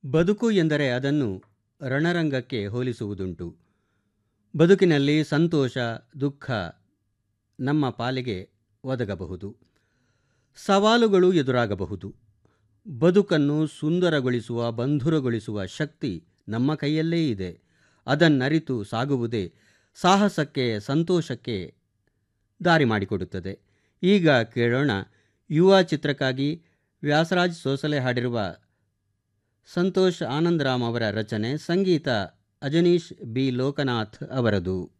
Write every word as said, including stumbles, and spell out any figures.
ಬದುಕು ಎಂದರೆ ಅದನ್ನು ರಣರಂಗಕ್ಕೆ ಹೋಲಿಸುವುದುಂಟು. ಬದುಕಿನಲ್ಲಿ ಸಂತೋಷ, ದುಃಖ ನಮ್ಮ ಪಾಲಿಗೆ ಒದಗಬಹುದು. ಸವಾಲುಗಳು ಎದುರಾಗಬಹುದು. ಬದುಕನ್ನು ಸುಂದರಗೊಳಿಸುವ, ಬಂಧುರಗೊಳಿಸುವ ಶಕ್ತಿ ನಮ್ಮ ಕೈಯಲ್ಲೇ ಇದೆ. ಅದನ್ನರಿತು ಸಾಗುವುದೇ ಸಾಹಸಕ್ಕೆ, ಸಂತೋಷಕ್ಕೆ ದಾರಿ ಮಾಡಿಕೊಡುತ್ತದೆ. ಈಗ ಕೇಳೋಣ ಯುವ ಚಿತ್ರಕ್ಕಾಗಿ ವ್ಯಾಸರಾಜ್ ಸೋಸಲೆ ಹಾಡಿರುವ ಸಂತೋಷ್ ಆನಂದರಾಮ್ ಅವರ ರಚನೆ, ಸಂಗೀತ ಅಜನೀಶ್ ಬಿ ಲೋಕನಾಥ್ ಅವರದು.